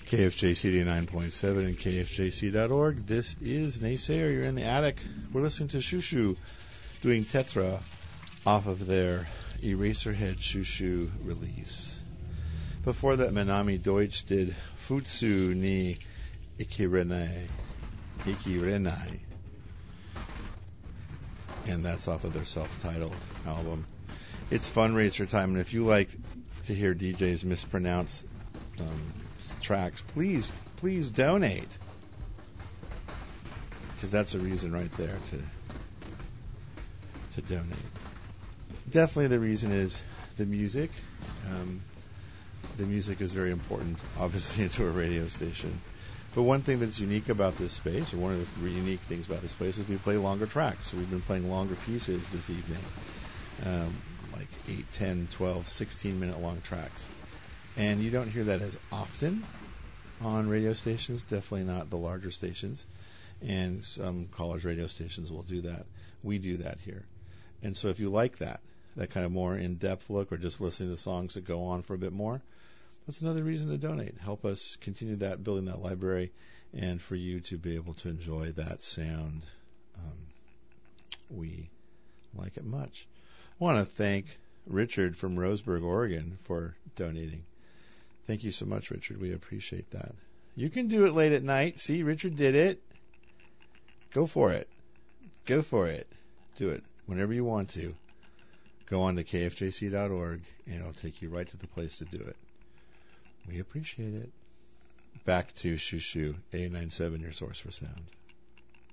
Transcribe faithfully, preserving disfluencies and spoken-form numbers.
K F J C eighty-nine point seven and K F J C dot org. This is Naysayer. You're in the attic. We're listening to Shushu doing Tetra off of their Eraserhead Shushu release. Before that, Manami Deutsch did Futsu ni Ikirenai. Ikirenai. And that's off of their self-titled album. It's fundraiser time, and if you like to hear D Js mispronounce um, tracks, please, please donate. Because that's a reason right there to to donate. Definitely the reason is the music. Um, the music is very important, obviously, to a radio station. But one thing that's unique about this space, or one of the unique things about this place, is we play longer tracks. So we've been playing longer pieces this evening, um, like eight, ten, twelve, sixteen-minute long tracks. And you don't hear that as often on radio stations, definitely not the larger stations. And some college radio stations will do that. We do that here. And so if you like that, that kind of more in-depth look, or just listening to songs that go on for a bit more, that's another reason to donate. Help us continue that, building that library, and for you to be able to enjoy that sound. Um, we like it much. I want to thank Richard from Roseburg, Oregon, for donating. Thank you so much, Richard. We appreciate that. You can do it late at night. See, Richard did it. Go for it. Go for it. Do it whenever you want to. Go on to K F J C dot org, and it'll take you right to the place to do it. We appreciate it. Back to Shushu, eighty-nine point seven, your source for sound.